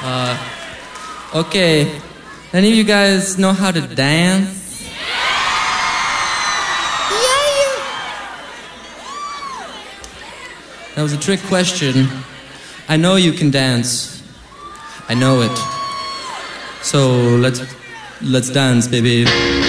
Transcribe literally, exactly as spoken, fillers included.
Uh, okay. Any of you guys know how to dance? Yeah, That was a trick question. I know you can dance. I know it. So let's let's dance, baby.